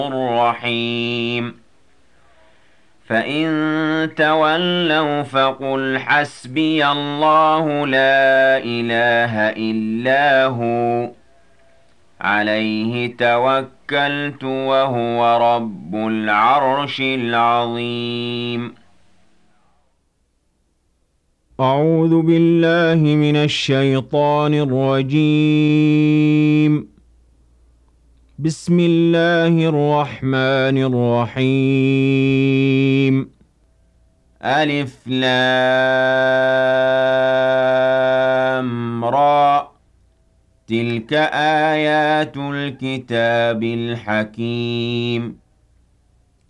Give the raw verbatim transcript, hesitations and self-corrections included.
الرحيم فإن تولوا فقل حسبي الله لا إله إلا هو عليه توكلت وهو رب العرش العظيم أعوذ بالله من الشيطان الرجيم. بسم الله الرحمن الرحيم. ألف لام را تلك آيات الكتاب الحكيم